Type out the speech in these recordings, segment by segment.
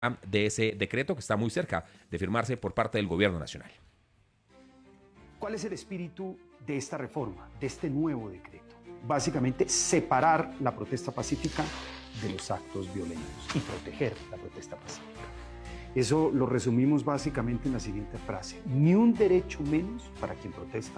de ese decreto que está muy cerca de firmarse por parte del gobierno nacional. ¿Cuál es el espíritu de esta reforma, de este nuevo decreto? Básicamente, separar la protesta pacífica de los actos violentos y proteger la protesta pacífica. Eso lo resumimos básicamente en la siguiente frase: ni un derecho menos para quien protesta,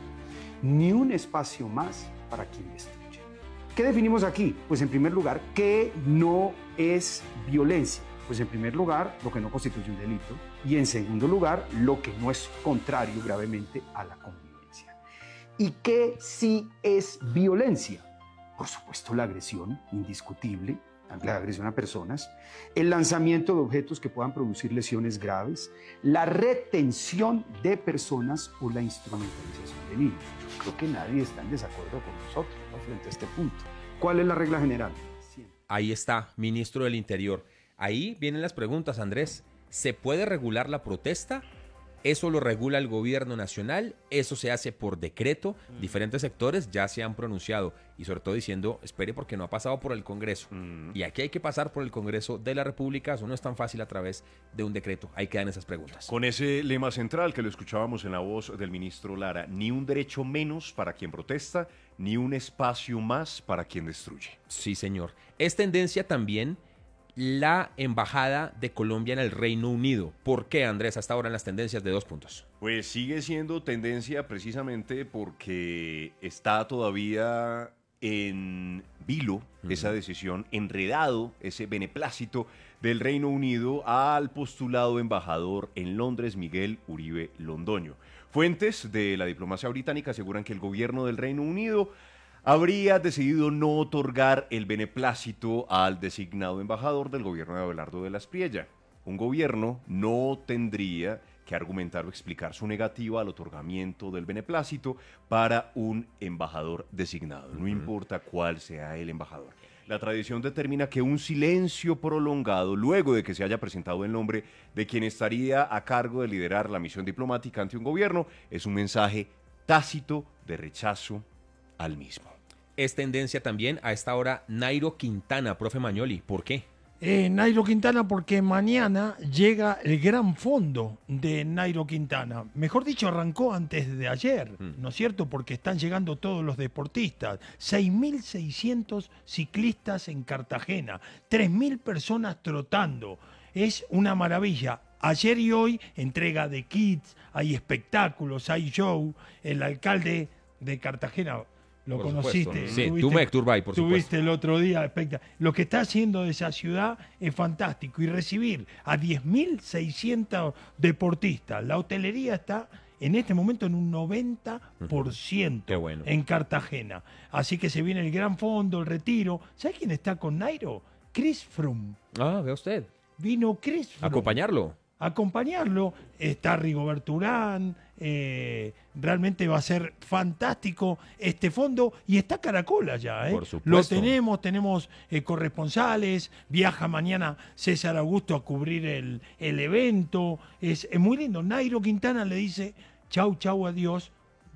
ni un espacio más para quien destruye. ¿Qué definimos aquí? Pues en primer lugar, ¿qué no es violencia? Pues en primer lugar, lo que no constituye un delito, y en segundo lugar, lo que no es contrario gravemente a la convivencia. ¿Y qué sí es violencia? Por supuesto, la agresión indiscutible, la agresión a personas, el lanzamiento de objetos que puedan producir lesiones graves, la retención de personas o la instrumentalización de niños. Yo creo que nadie está en desacuerdo con nosotros, ¿no?, frente a este punto. ¿Cuál es la regla general? Ahí está, ministro del Interior. Ahí vienen las preguntas, Andrés. ¿Se puede regular la protesta? ¿Eso lo regula el gobierno nacional? ¿Eso se hace por decreto? Diferentes sectores ya se han pronunciado y sobre todo diciendo, espere porque no ha pasado por el Congreso. Y aquí hay que pasar por el Congreso de la República. Eso no es tan fácil a través de un decreto. Ahí quedan esas preguntas. Con ese lema central que lo escuchábamos en la voz del ministro Lara: ni un derecho menos para quien protesta, ni un espacio más para quien destruye. Sí, señor. Es tendencia también la embajada de Colombia en el Reino Unido. ¿Por qué, Andrés, hasta ahora en las tendencias de 2 puntos? Pues sigue siendo tendencia precisamente porque está todavía en vilo esa decisión, enredado ese beneplácito del Reino Unido al postulado embajador en Londres, Miguel Uribe Londoño. Fuentes de la diplomacia británica aseguran que el gobierno del Reino Unido habría decidido no otorgar el beneplácito al designado embajador del gobierno de Abelardo de la Espriella. Un gobierno no tendría que argumentar o explicar su negativa al otorgamiento del beneplácito para un embajador designado, no importa cuál sea el embajador. La tradición determina que un silencio prolongado, luego de que se haya presentado el nombre de quien estaría a cargo de liderar la misión diplomática ante un gobierno, es un mensaje tácito de rechazo al mismo. Es tendencia también a esta hora Nairo Quintana, profe Magnoli. ¿Por qué? Nairo Quintana, porque mañana llega el gran fondo de Nairo Quintana. Mejor dicho, arrancó antes de ayer, ¿no es cierto? Porque están llegando todos los deportistas. 6.600 ciclistas en Cartagena, 3.000 personas trotando. Es una maravilla. Ayer y hoy, entrega de kits, hay espectáculos, hay show. El alcalde de Cartagena, lo por conociste. Sí, Tumek Turbay, por supuesto. Tuviste el otro día. Lo que está haciendo de esa ciudad es fantástico. Y recibir a 10.600 deportistas. La hotelería está en este momento en un 90% Qué bueno. en Cartagena. Así que se viene el gran fondo, el retiro. ¿Sabe quién está con Nairo? Chris Froome. Ah, vea usted. Vino Chris Froome. Acompañarlo. Está Rigoberto Urán, realmente va a ser fantástico este fondo, y está Caracol allá, Por supuesto. Lo tenemos corresponsales, viaja mañana César Augusto a cubrir el evento, es muy lindo. Nairo Quintana le dice chau, adiós,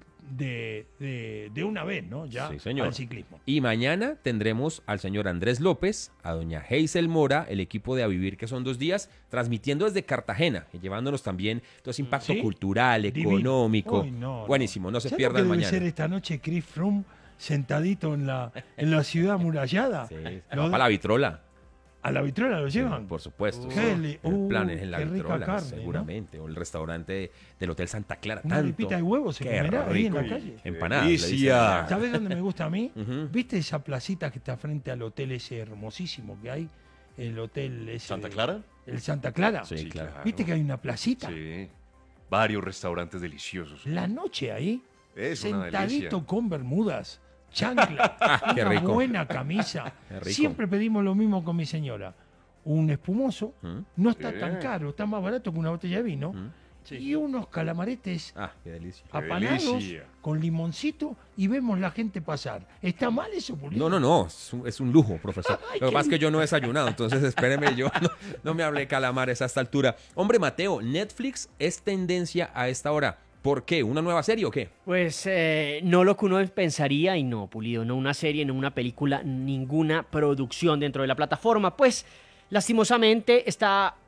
de una vez, ¿no? Ya, sí, señor, al ciclismo. Y mañana tendremos al señor Andrés López, a doña Heisel Mora, el equipo de A Vivir, que son 2 días, transmitiendo desde Cartagena y llevándonos también todo ese impacto cultural, económico. Uy, Buenísimo, no se ¿Sabes pierdan lo que mañana. debe ser esta noche Chris Froome sentadito en la ciudad amurallada? Sí, para la vitrola. ¿A la vitrola lo llevan? Sí, por supuesto. El plan es en la qué rica vitrola, carne, seguramente. ¿No? O el restaurante del Hotel Santa Clara. Una arepita de huevo se comerá ahí en la calle. Empanadas. le dicen. ¿Sabes dónde me gusta a mí? ¿Viste esa placita que está frente al hotel ese hermosísimo que hay? El hotel ese. ¿Santa Clara? ¿El Santa Clara? Sí, claro. ¿Viste que hay una placita? Sí. Varios restaurantes deliciosos. La noche ahí, Es una sentadito delicia. con bermudas, chancla, qué una rico. buena camisa. Qué rico. Siempre pedimos lo mismo con mi señora. Un espumoso, no está tan caro, está más barato que una botella de vino. Y unos calamaretes Qué delicia. apanados delicia. con limoncito, y vemos la gente pasar. ¿Está mal eso, Pulido? No, es un lujo, profesor. Ay, Lo que qué pasa es que yo no he desayunado, entonces espéreme, yo no me hablé de calamares a esta altura. Hombre, Mateo, Netflix es tendencia a esta hora. ¿Por qué? ¿Una nueva serie o qué? Pues no lo que uno pensaría, y no, Pulido, no una serie, no una película, ninguna producción dentro de la plataforma. Pues lastimosamente está